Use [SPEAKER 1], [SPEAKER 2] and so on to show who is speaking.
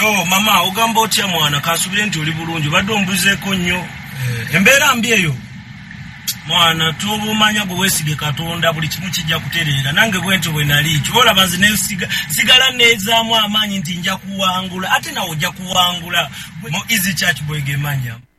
[SPEAKER 1] Yo mama ogamba otya mwana kasubire nti oli bulungi badde ombuzeeko nnyo embeera mbi eyo mwana tubumanya gwe weesige Katonda buli kimu kijja kutereera nange bwento bwe nali kibola banzi ne sigala neezaamu amaanyi nti nja kuwangula ate nawe ojja kuwangula mu Easy Church Boy gemanya